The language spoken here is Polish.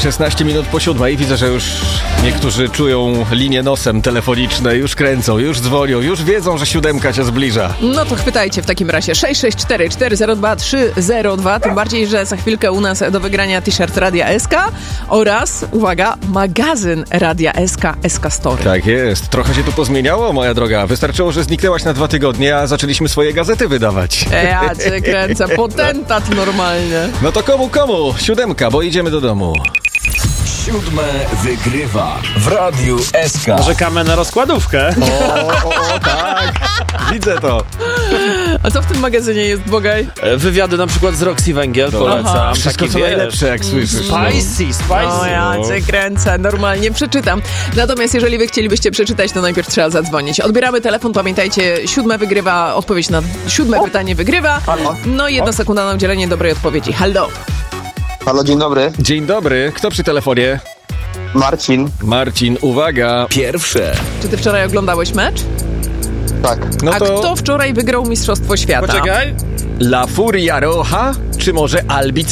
16 minut po 7. Widzę, że już niektórzy czują linię nosem telefoniczne, już kręcą, już dzwonią, już wiedzą, że 7 się zbliża. No to chwytajcie w takim razie 664 402 302, tym bardziej, że za chwilkę u nas do wygrania t-shirt Radia SK oraz, uwaga, magazyn Radia SK, SK Story. Tak jest. Trochę się tu pozmieniało, moja droga. Wystarczyło, że zniknęłaś na 2 tygodnie, a zaczęliśmy swoje gazety wydawać. Ja cię kręcę, potentat normalnie. No to komu? 7, bo idziemy do domu. 7 wygrywa w Radiu SK. Czekamy na rozkładówkę. O, tak. Widzę to. A co w tym magazynie jest, Bogaj? Wywiady na przykład z Roxy Węgiel, polecam. Wszystko Takie, co wiesz, najlepsze, jak słyszysz. Spicy. O, ja cię kręcę, normalnie przeczytam. Natomiast jeżeli wy chcielibyście przeczytać, to najpierw trzeba zadzwonić. Odbieramy telefon, pamiętajcie, 7 wygrywa, odpowiedź na 7 pytanie wygrywa. No i 1 sekunda na udzielenie dobrej odpowiedzi. Halo. Halo, dzień dobry. Dzień dobry. Kto przy telefonie? Marcin, uwaga. Pierwsze. Czy ty wczoraj oglądałeś mecz? tak. No A to kto wczoraj wygrał Mistrzostwo Świata? Poczekaj. La Furia Roja, czy może Albi